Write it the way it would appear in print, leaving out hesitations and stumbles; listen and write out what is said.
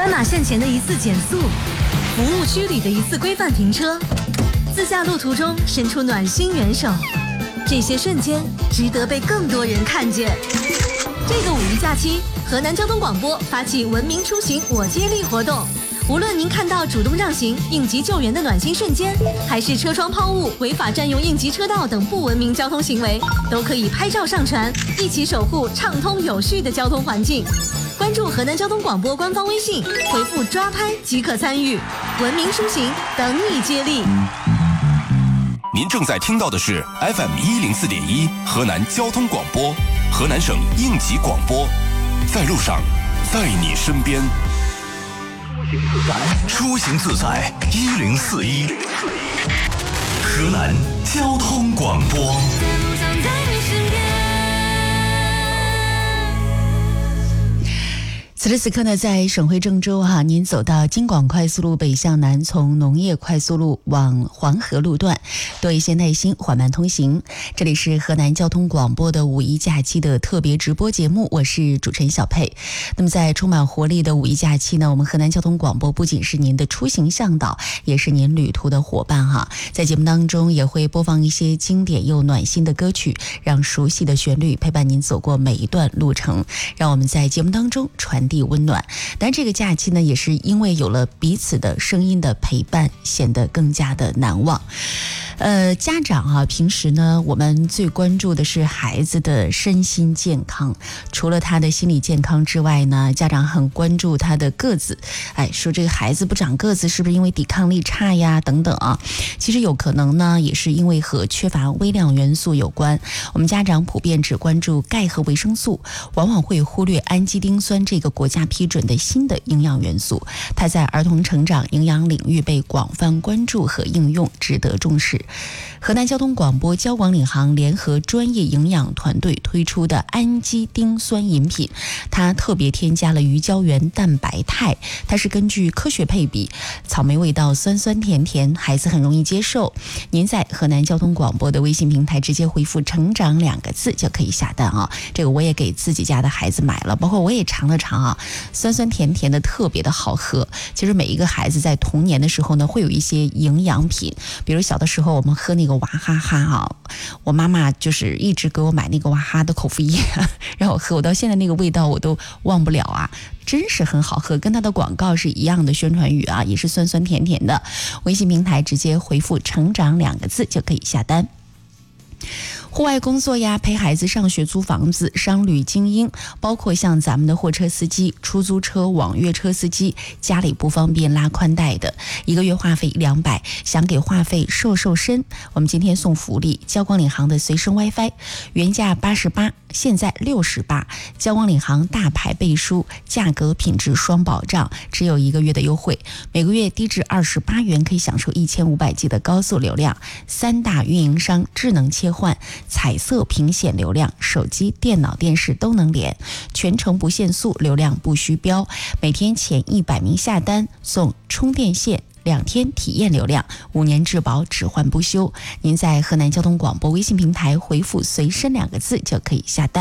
斑马线前的一次减速，服务区里的一次规范停车，自驾路途中伸出暖心援手，这些瞬间值得被更多人看见。这个五一假期，河南交通广播发起文明出行我接力活动，无论您看到主动让行、应急救援的暖心瞬间，还是车窗抛物、违法占用应急车道等不文明交通行为，都可以拍照上传，一起守护畅通有序的交通环境。关注河南交通广播官方微信，回复抓拍即可参与，文明出行等你接力。 您正在听到的是 FM104.1 河南交通广播，河南省应急广播，在路上，在你身边。 出行自在1041，河南交通广播。 此时此刻呢，在省会郑州您走到京广快速路北向南，从农业快速路往黄河路段，多一些耐心，缓慢通行。这里是河南交通广播的五一假期的特别直播节目，我是主持人小佩。那么在充满活力的五一假期呢，我们河南交通广播不仅是您的出行向导，也是您旅途的伙伴在节目当中也会播放一些经典又暖心的歌曲，让熟悉的旋律陪伴您走过每一段路程，让我们在节目当中传递温暖。但这个假期呢，也是因为有了彼此的声音的陪伴，显得更加的难忘。家长平时呢，我们最关注的是孩子的身心健康。除了他的心理健康之外呢，家长很关注他的个子。说这个孩子不长个子，是不是因为抵抗力差呀？等等啊。其实有可能呢，也是因为和缺乏微量元素有关。我们家长普遍只关注钙和维生素，往往会忽略氨基丁酸这个国家批准的新的营养元素。它在儿童成长营养领域被广泛关注和应用，值得重视。河南交通广播交广领航联合专业营养团队推出的氨基丁酸饮品，它特别添加了鱼胶原蛋白肽，它是根据科学配比，草莓味道酸酸甜甜，孩子很容易接受。您在河南交通广播的微信平台直接回复成长2个字就可以下单这个我也给自己家的孩子买了，包括我也尝了尝酸酸甜甜的，特别的好喝。其实每一个孩子在童年的时候呢，会有一些营养品，比如小的时候我们喝那个娃哈哈我妈妈就是一直给我买那个娃哈哈的口服液让我喝，我到现在那个味道我都忘不了真是很好喝，跟它的广告是一样的宣传语也是酸酸甜甜的。微信平台直接回复成长2个字就可以下单。户外工作呀，陪孩子上学、租房子、商旅精英，包括像咱们的货车司机、出租车、网约车司机，家里不方便拉宽带的，一个月话费200，想给话费瘦身，我们今天送福利，交广领航的随身 WiFi， 原价88，现在68，交广领航大牌背书，价格品质双保障，只有1个月的优惠，每个月低至28元，可以享受1500G 的高速流量，3大运营商智能切换，彩色屏显流量，手机、电脑、电视都能连，全程不限速，流量不虚标，每天前100名下单送充电线，2天体验流量，5年质保，只换不修。您在河南交通广播微信平台回复随身2个字就可以下单。